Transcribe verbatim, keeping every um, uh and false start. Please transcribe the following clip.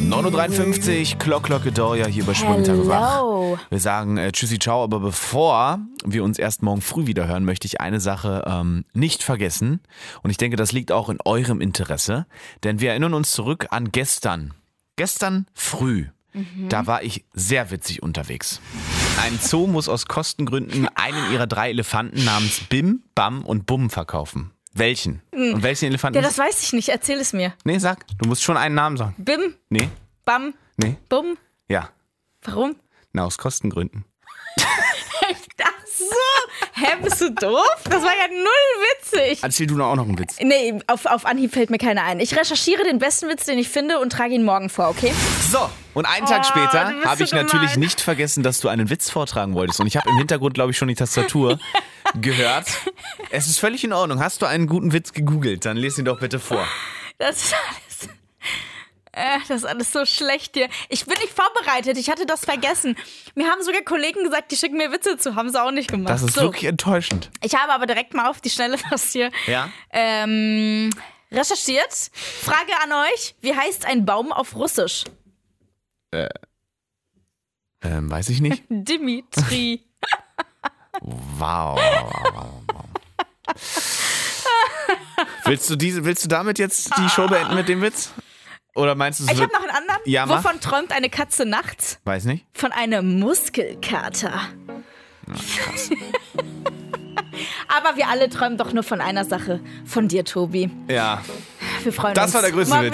neun Uhr dreiundfünfzig, Glock, Glocke, Doria hier bei Schwurbeltage wach. Wir sagen äh, Tschüssi, ciao, aber bevor wir uns erst morgen früh wieder hören, möchte ich eine Sache ähm, nicht vergessen. Und ich denke, das liegt auch in eurem Interesse, denn wir erinnern uns zurück an gestern. Gestern früh, mhm. da war ich sehr witzig unterwegs. Ein Zoo muss aus Kostengründen einen ihrer drei Elefanten namens Bim, Bam und Bum verkaufen. Welchen? Und welchen Elefanten? Ja, das weiß ich nicht. Erzähl es mir. Nee, sag. Du musst schon einen Namen sagen. Bim? Nee. Bam? Nee. Bum? Ja. Warum? Na, aus Kostengründen. Ach so. Hä, bist du doof? Das war ja null witzig. Erzähl du noch auch noch einen Witz. Nee, auf, auf Anhieb fällt mir keiner ein. Ich recherchiere den besten Witz, den ich finde und trage ihn morgen vor, okay? So, und einen Tag Oh, später du bist habe ich so natürlich gemein. nicht vergessen, dass du einen Witz vortragen wolltest. Und ich habe im Hintergrund, glaube ich, schon die Tastatur gehört. Es ist völlig in Ordnung. Hast du einen guten Witz gegoogelt? Dann lese ihn doch bitte vor. Das ist alles... Äh, das ist alles so schlecht hier. Ich bin nicht vorbereitet. Ich hatte das vergessen. Mir haben sogar Kollegen gesagt, die schicken mir Witze zu. Haben sie auch nicht gemacht. Das ist so. wirklich enttäuschend. Ich habe aber direkt mal auf die Schnelle was hier Ja? ähm, recherchiert. Frage an euch. Wie heißt ein Baum auf Russisch? Ähm, weiß ich nicht. Dimitri. Wow. willst du diese, willst du damit jetzt die Show beenden mit dem Witz? Oder meinst du es Ich wird... habe noch einen anderen. Ja, mach. Wovon träumt eine Katze nachts? Weiß nicht. Von einem Muskelkater. Krass. Aber wir alle träumen doch nur von einer Sache. Von dir, Tobi. Ja. Wir freuen Das uns. war der größte Morgen Witz.